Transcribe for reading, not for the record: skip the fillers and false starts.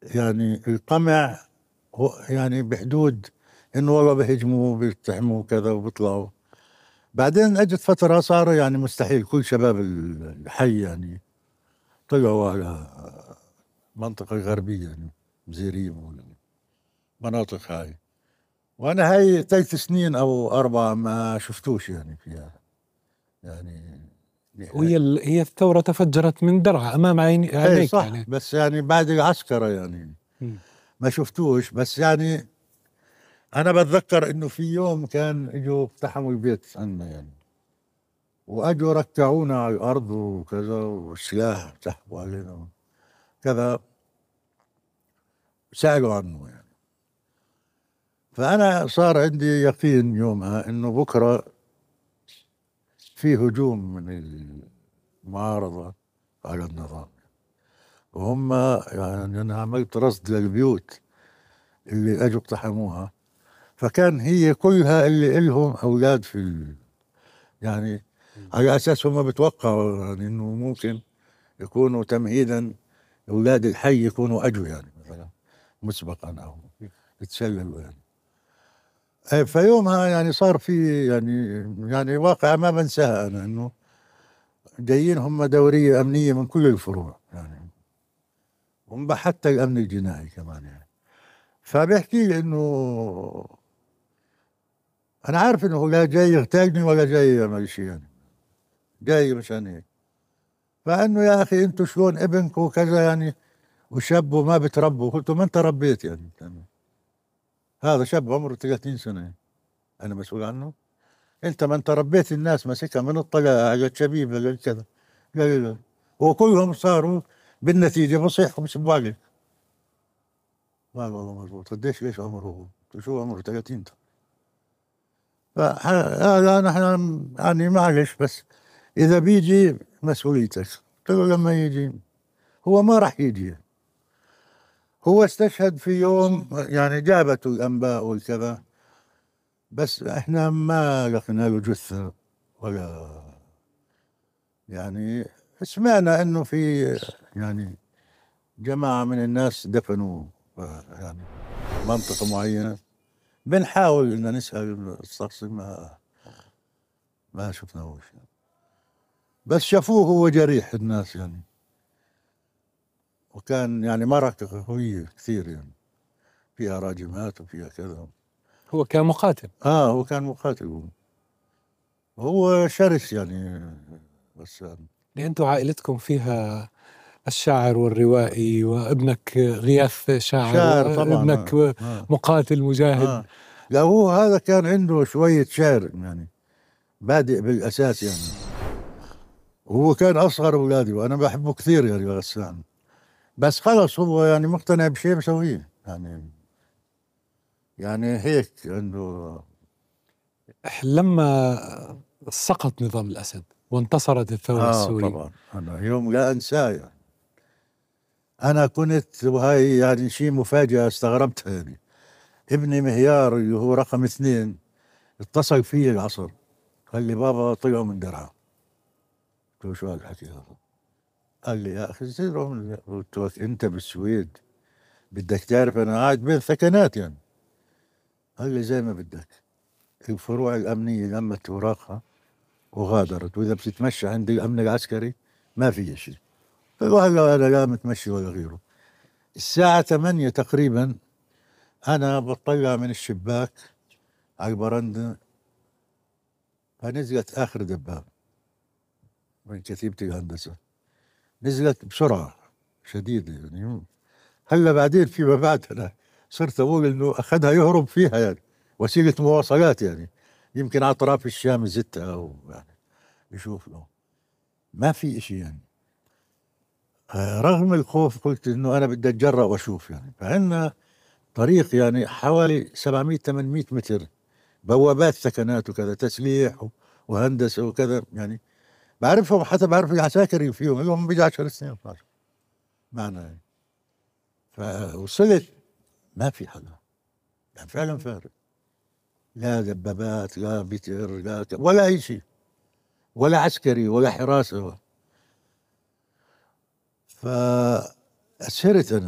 يعني القمع هو يعني بحدود انه والله بهجموا بيقتحموا كذا وبيطلعوا. بعدين اجت فترة صار يعني مستحيل، كل شباب الحي يعني طلعوا على منطقة غربية يعني زيريم والمناطق هاي. وانا هاي 3 سنين او 4 ما شفتوش يعني فيها يعني. هي الثورة تفجرت من درعا أمام ايه عينيك صح، يعني. بس يعني بعد العسكرة يعني ما شفتوش. بس يعني انا بتذكر انه في يوم كان اجوا اقتحموا البيت عندنا يعني، واجوا ركعونا على الارض وكذا، والسلاح سحبوا علينا كذا، سألوا عنه يعني. فانا صار عندي يقين يومها انه بكره في هجوم من المعارضة على النظام. وهم يعني انا عملت رصد للبيوت اللي اجوا اقتحموها، فكان هي كلها اللي إلهم اولاد يعني على اساس هم بتوقعوا يعني انه ممكن يكونوا تمهيدا اولاد الحي يكونوا اجوا يعني مثلا مسبقا او يتسللوا يعني. فيومها يعني صار في يعني واقعة ما بنساها انا، انه جايين هم دورية امنية من كل الفروع يعني، هم حتى الامن الجنائي كمان يعني. فبيحكي لي انه انا عارف انه هو لا جاي يغتالني ولا جاي يعمل شيء يعني، جاي مشان هيك. فانه يا اخي انتم شلون ابنكم وكذا يعني، وشاب وما بتربوا. قلت له ما انت ربيت يعني هذا شاب عمره 30 سنة يعني. انا مسؤول عنه؟ انت ما انت ربيت الناس، ماسكها من الطلاق على الشبيبة للكذا. قال لا، وكلهم صاروا بالنتيجة بصيحوا بسبوا عليك. قال والله مضبوط. قديش ليش عمره هو؟ قلت له شو عمره 30. فهذا نحن يعني معلش، بس إذا بيجي مسؤوليتك. قلت له لما يجي هو ما راح يجي، هو استشهد في يوم يعني جابته الأنباء والكذا، بس احنا ما لقينا له جثة ولا يعني. سمعنا انه في يعني جماعة من الناس دفنوا يعني منطقة معينة. بنحاول ان نسأل الشخص، ما شفناهوش يعني. بس شافوه هو جريح الناس يعني، وكان يعني معركة قوية كثير يعني، فيها راجمات وفيها كذا. هو كان مقاتل. هو كان مقاتل، هو شرس يعني. بس يعني لأن أنتوا عائلتكم فيها الشاعر والروائي، وابنك غياث شاعر، شاعر طبعا. وابنك مقاتل مجاهد. لا هو هذا كان عنده شوية شعر يعني، بادئ بالأساس يعني. وهو كان أصغر أولادي وأنا بحبه كثير يعني غسان. بس خلص هو يعني مقتنع بشيء بسويه يعني هيك عنده. لما سقط نظام الأسد وانتصرت الثورة السورية، طبعا أنا يوم لا أنساه يعني. أنا كنت، وهاي يعني شيء مفاجأة استغربتها يعني، ابني مهيار اللي هو رقم 2 اتصل فيه العصر، قال لي بابا طلعوا من درعا. قلت له شو هالحكي هذا؟ قال لي يا اخي زين. قلت له انت بالسويد بدك تعرف انا قاعد بين ثكنات يعني. قال لي زي ما بدك، الفروع الامنيه لمت اوراقها وغادرت، واذا بتتمشى عند الامن العسكري ما في شيء. قلت له هلا انا لا متمشي ولا غيره. الساعه 8 تقريبا انا بطلع من الشباك على البرندة، فنزلت اخر دبابه من كتيبه الهندسه، نزلت بسرعه شديده يعني. هلا بعدين فيما بعد انا صرت اقول انه اخذها يهرب فيها يعني، وسيله مواصلات يعني، يمكن على اطراف الشام زتها او يعني يشوف له ما في اشي يعني. رغم الخوف قلت انه انا بدي اتجرأ واشوف يعني. فعندنا طريق يعني حوالي 700 800 متر، بوابات سكنات وكذا، تسليح وهندسه وكذا يعني. بعرفهم، حتى بعرف العساكر اللي فيهم، لهم بيجي 10 سنين 12 معنا يعني. فوصلت ما في حدا يعني، فعلا فارق. لا دبابات لا بتر لا ولا أي شيء، ولا عسكري ولا حراسة. فأسهرت أنا.